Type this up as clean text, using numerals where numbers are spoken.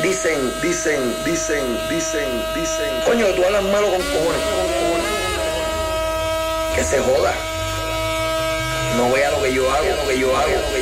Coño, tú hablas malo con cojones. Que se joda. No vea lo que yo hago,